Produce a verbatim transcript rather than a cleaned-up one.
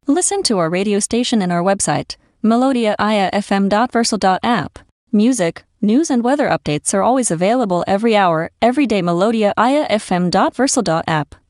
Listen to our radio station and our website, melodia i a f m dot versal dot app. Music, news and weather updates are always available every hour, every day. melodia i a f m dot versal dot app.